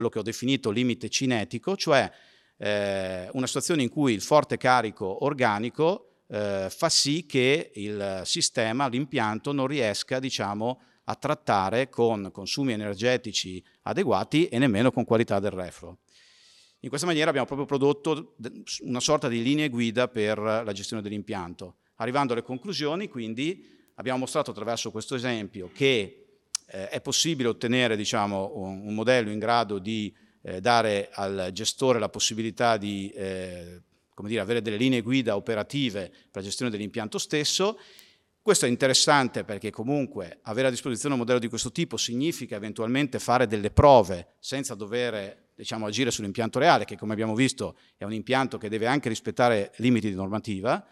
quello che ho definito limite cinetico, cioè una situazione in cui il forte carico organico fa sì che il sistema, l'impianto, non riesca, diciamo, a trattare con consumi energetici adeguati e nemmeno con qualità del refluo. In questa maniera abbiamo proprio prodotto una sorta di linee guida per la gestione dell'impianto. Arrivando alle conclusioni, quindi, abbiamo mostrato attraverso questo esempio che è possibile ottenere, diciamo, un modello in grado di dare al gestore la possibilità di come dire, avere delle linee guida operative per la gestione dell'impianto stesso. Questo è interessante perché comunque avere a disposizione un modello di questo tipo significa eventualmente fare delle prove senza dover, diciamo, agire sull'impianto reale, che come abbiamo visto è un impianto che deve anche rispettare limiti di normativa.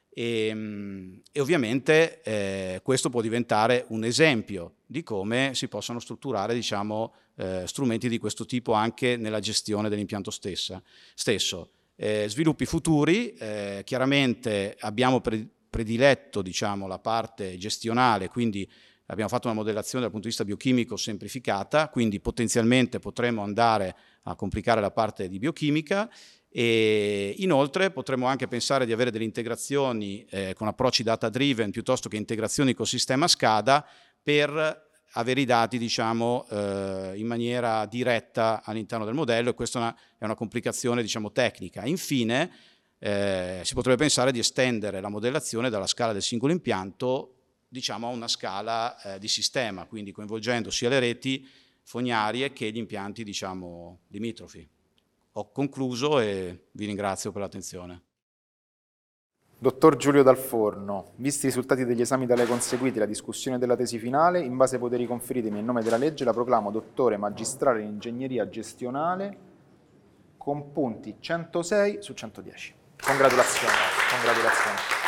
E ovviamente questo può diventare un esempio di come si possono strutturare, diciamo, strumenti di questo tipo anche nella gestione dell'impianto stesso. Sviluppi futuri, chiaramente abbiamo prediletto, diciamo, la parte gestionale, quindi abbiamo fatto una modellazione dal punto di vista biochimico semplificata, quindi potenzialmente potremo andare a complicare la parte di biochimica. E inoltre potremmo anche pensare di avere delle integrazioni con approcci data driven piuttosto che integrazioni col sistema SCADA per avere i dati, diciamo, in maniera diretta all'interno del modello, e questa è una complicazione, diciamo, tecnica. Infine si potrebbe pensare di estendere la modellazione dalla scala del singolo impianto, diciamo, a una scala di sistema, quindi coinvolgendo sia le reti fognarie che gli impianti, diciamo, limitrofi. Ho concluso e vi ringrazio per l'attenzione. Dottor Giulio Dal Forno, visti i risultati degli esami da lei conseguiti e la discussione della tesi finale, in base ai poteri conferitemi in nome della legge, la proclamo dottore magistrale in ingegneria gestionale con punti 106 su 110. Congratulazioni.